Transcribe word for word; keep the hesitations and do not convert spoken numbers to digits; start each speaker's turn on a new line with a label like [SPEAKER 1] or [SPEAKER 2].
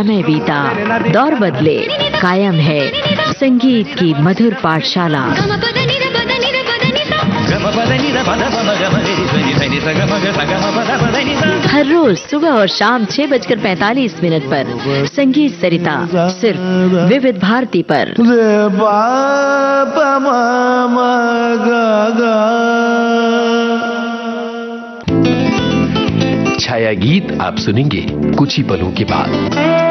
[SPEAKER 1] समय बीता, दौर बदले, कायम है संगीत की मधुर पाठशाला। हर रोज सुबह और शाम छह बजकर पैंतालीस मिनट पर संगीत सरिता, सिर्फ विविध भारती पर।
[SPEAKER 2] छाया गीत आप सुनेंगे कुछ ही पलों के बाद।